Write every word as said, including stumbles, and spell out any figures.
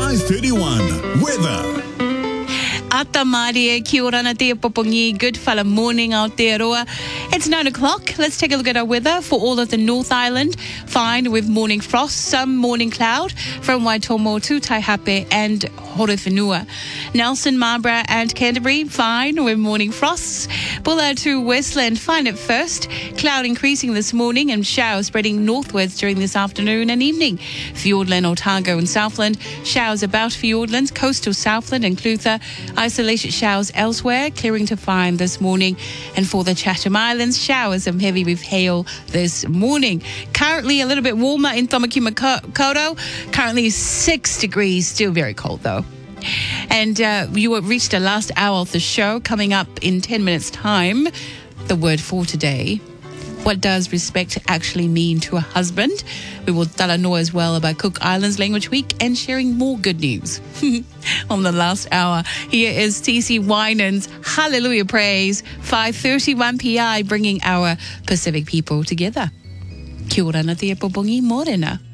five thirty-one. Weather. Ata Maria, kia ora na te popongi. Good whala morning out there, roa. It's nine o'clock. Let's take a look at our weather for all of the North Island. Fine with morning frost, some morning cloud from Waitomo to Taihape and Horowhenua. Nelson, Marlborough and Canterbury, fine with morning frosts. Bulla to Westland, fine at first. Cloud increasing this morning and showers spreading northwards during this afternoon and evening. Fiordland, Otago and Southland, showers about Fiordland, coastal Southland and Clutha. Isolated showers elsewhere, clearing to fine this morning. And for the Chatham Islands, showers some heavy with hail this morning. Currently a little bit warmer in Tamaki Makaurau. Currently six degrees, still very cold though. And uh, you have reached the last hour of the show. Coming up in ten minutes time, the word for today. What does respect actually mean to a husband? We will talanoa as well about Cook Islands Language Week and sharing more good news on the last hour. Here is T C Winans Hallelujah Praise, five thirty-one P I, bringing our Pacific people together. Kia ora na te popongi morena.